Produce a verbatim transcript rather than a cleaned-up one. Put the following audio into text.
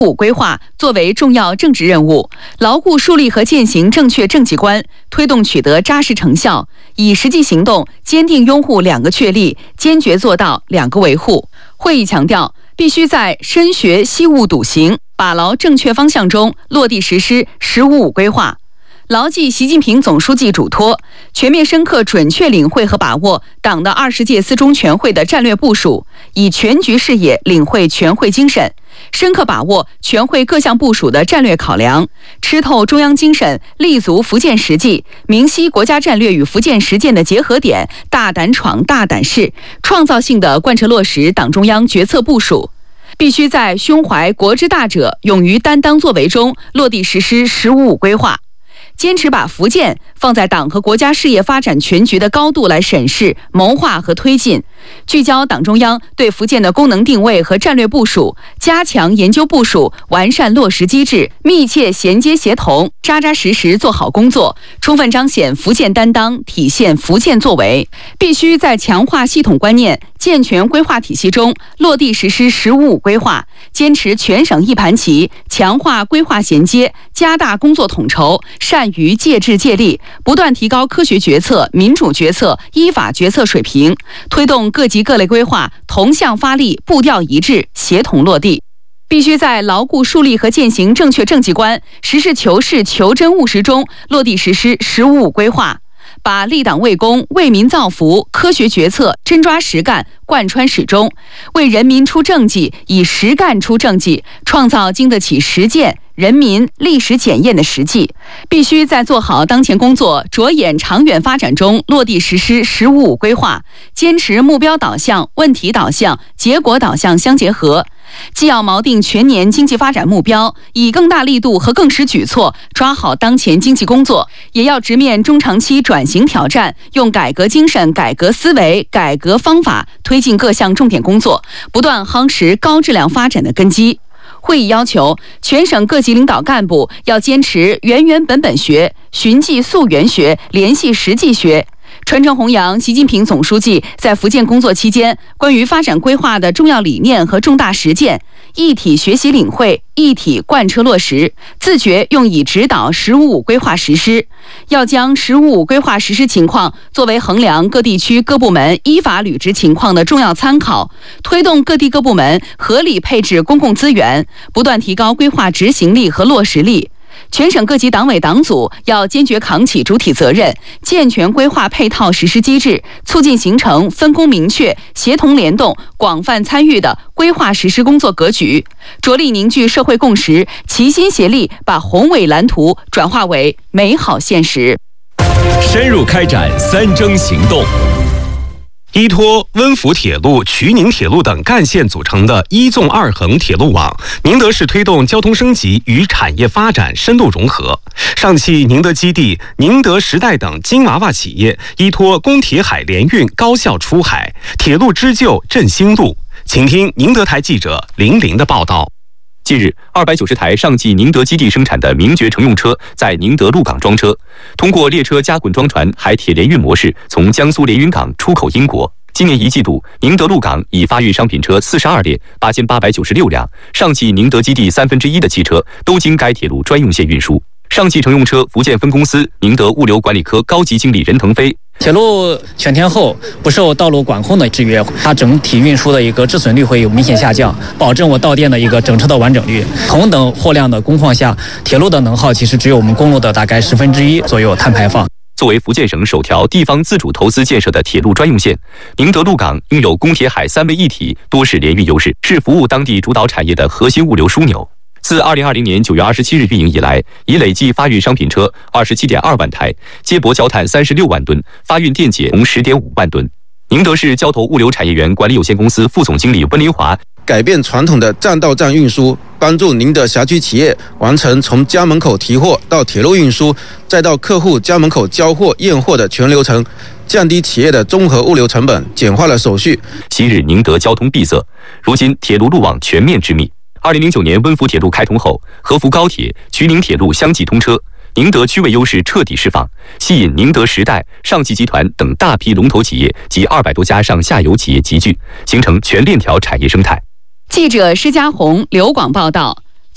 五规划作为重要政治任务，牢固树立和践行正确政绩观，推动取得扎实成效，以实际行动坚定拥护两个确立，坚决做到两个维护。会议强调，必须在深学细务笃行、把牢正确方向中落地实施“十五五”规划。牢记习近平总书记嘱托，全面深刻准确领会和把握党的二十届四中全会的战略部署，以全局视野领会全会精神，深刻把握全会各项部署的战略考量，吃透中央精神，立足福建实际，明晰国家战略与福建实践的结合点，大胆闯、大胆试，创造性地贯彻落实党中央决策部署。必须在胸怀国之大者、勇于担当作为中落地实施“十五五”规划。坚持把福建放在党和国家事业发展全局的高度来审视、谋划和推进，聚焦党中央对福建的功能定位和战略部署，加强研究部署，完善落实机制，密切衔接协同，扎扎实实做好工作，充分彰显福建担当，体现福建作为。必须在强化系统观念、健全规划体系中落地实施“十五五”规划，坚持全省一盘棋，强化规划衔接，加大工作统筹，善于借智借力，不断提高科学决策、民主决策、依法决策水平，推动各级各类规划同向发力，步调一致，协同落地。必须在牢固树立和践行正确政绩观、实事求是、求真务实中落地实施“十五五”规划，把立党为公、为民造福、科学决策、真抓实干贯穿始终，为人民出政绩，以实干出政绩，创造经得起实践、人民历史检验的实际。必须在做好当前工作、着眼长远发展中落地实施“十五五”规划，坚持目标导向、问题导向、结果导向相结合。既要锚定全年经济发展目标，以更大力度和更实举措抓好当前经济工作，也要直面中长期转型挑战，用改革精神、改革思维、改革方法推进各项重点工作，不断夯实高质量发展的根基。会议要求，全省各级领导干部要坚持原原本本学、寻迹溯源学、联系实际学，传承弘扬习近平总书记在福建工作期间关于发展规划的重要理念和重大实践，一体学习领会，一体贯彻落实，自觉用以指导“十五五”规划实施。要将“十五五”规划实施情况作为衡量各地区各部门依法履职情况的重要参考，推动各地各部门合理配置公共资源，不断提高规划执行力和落实力。全省各级党委党组要坚决扛起主体责任，健全规划配套实施机制，促进形成分工明确、协同联动、广泛参与的规划实施工作格局，着力凝聚社会共识，齐心协力把宏伟蓝图转化为美好现实。 深入开展三征行动。依托温福铁路、衢宁铁路等干线组成的一纵二横铁路网，宁德市推动交通升级与产业发展深度融合。上汽宁德基地、宁德时代等金娃娃企业依托工铁海联运高效出海，铁路织就振兴路。请听宁德台记者林林的报道。 近日，二百九十台上汽宁德基地生产的名爵乘用车在宁德鹿港装车，通过列车加滚装船海铁联运模式，从江苏连云港出口英国。今年一季度，宁德鹿港已发运商品车四十二列八千八百九十六辆，上汽宁德基地三分之一的汽车都经该铁路专用线运输。上汽乘用车福建分公司宁德物流管理科高级经理任腾飞。 铁路全天候不受道路管控的制约，它整体运输的一个质损率会有明显下降，保证我到店的一个整车的完整率。同等货量的工况下，铁路的能耗其实只有我们公路的大概十分之一左右碳排放。 作为福建省首条地方自主投资建设的铁路专用线，宁德鹿港拥有工铁海三位一体多式联运优势，是服务当地主导产业的核心物流枢纽。自二零二零年九月二十七日运营以来，已累计发运商品车二十七点二万台，接驳焦炭三十六万吨，发运电解铜十点五万吨。宁德市交投物流产业园管理有限公司副总经理温林华。 改变传统的站到站运输，帮助宁德辖区企业完成从家门口提货到铁路运输，再到客户家门口交货验货的全流程，降低企业的综合物流成本，简化了手续。 昔日宁德交通闭塞，如今铁路路网全面致密。二零零九年温福铁路开通后，合福高铁、衢宁铁路相继通车，宁德区位优势彻底释放，吸引宁德时代、上汽集团等大批龙头企业及二百多家上下游企业集聚，形成全链条产业生态。 记者施家红、刘广报道。